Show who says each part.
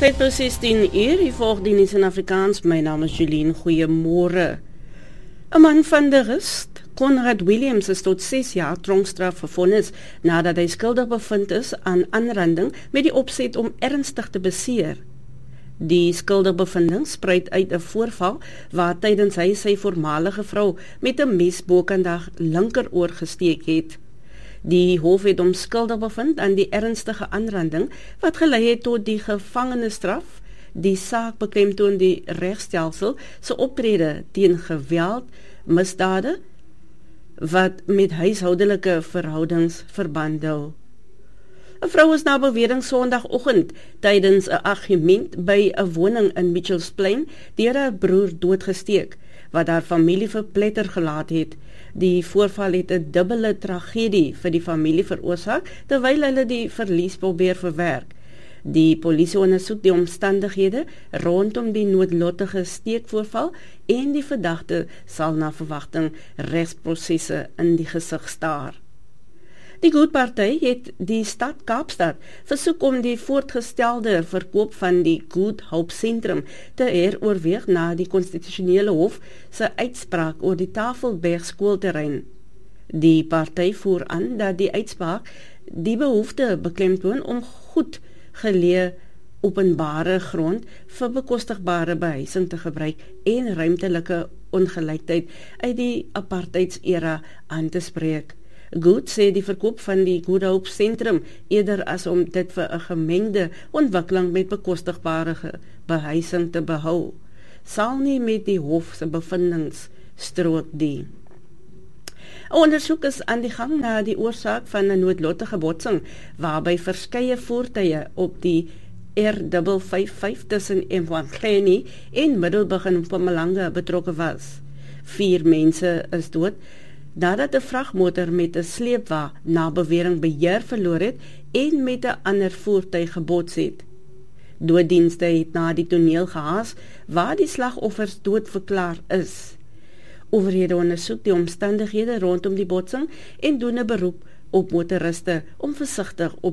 Speaker 1: Tyd vir 16 uur, die volg die nuus in Afrikaans. My naam is Julien, goeiemôre. 'n Man van de Rust, Conrad Williams, is tot 6 jaar tronkstraf vervonnis nadat hy skuldig bevind is aan aanranding met die opset om ernstig te beseer. Die skuldigbevinding spruit uit 'n voorval waar tydens hy sy voormalige vrou met 'n mes bokant haar linkeroor gesteek het. Die hof het hom skuldig bevind aan die ernstige aanranding wat gelei het tot die gevangenisstraf. Die saak beklemtoon die regstelsel se optrede teen geweld, misdade wat met huishoudelike verhoudings verband hou. 'n Vrou is na bewering Sondagoggend tydens 'n argument by 'n woning in Mitchells Plain deur haar broer doodgesteek, wat haar familie verpletter gelaat het. Die voorval het 'n dubbele tragedie vir die familie veroorsaak terwyl hulle die verlies probeer verwerk. Die polisie ondersoek die omstandighede rondom die noodlottige steekvoorval en die verdagte sal na verwagting regsprosesse in die gesig staar. Die Good Party het die stad Kaapstad versoek om die voortgestelde verkoop van die Good Hope Sentrum te heroorweeg na die konstitusionele hof se uitspraak oor die Tafelberg skoolterrein. Die party voer aan dat die uitspraak die behoefte beklemtoon om goed geleë openbare grond vir bekostigbare behuising te gebruik en ruimtelike ongelyktheid uit die apartheidsera aan te spreek. Good sê die verkoop van die Good Hope Sentrum eerder as om dit vir 'n gemengde ontwikkeling met bekostigbare behuising te behou, sal nie met die hof se bevindings strook die. 'n Ondersoek is aan die gang na die oorsaak van 'n noodlottige botsing waarby verskeie voertuie op die R555 tussen Mwankleni en Middelburg in Mpumalanga betrokke was. 4 mense is dood nadat 'n vragmotor met 'n sleepwa na bewering beheer verloor het en met 'n ander voertuig gebots het. Dooddienste het na die toneel gehaas waar die slagoffers doodverklaar is. Owerhede ondersoek die omstandighede rondom die botsing en doen 'n beroep op motoriste om versigtig op